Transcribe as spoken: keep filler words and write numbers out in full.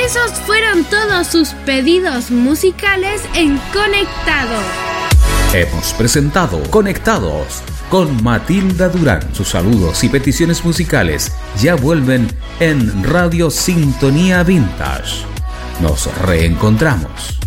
Esos fueron todos sus pedidos musicales en Conectados. Hemos presentado Conectados con Matilda Durán. Sus saludos y peticiones musicales ya vuelven en Radio Sintonía Vintage. Nos reencontramos.